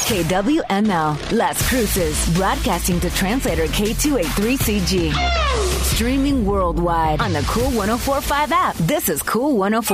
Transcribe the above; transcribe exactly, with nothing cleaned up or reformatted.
K W M L, Las Cruces, broadcasting to translator K two eighty-three C G. Streaming worldwide on the Cool one oh four point five app. This is Cool one oh four.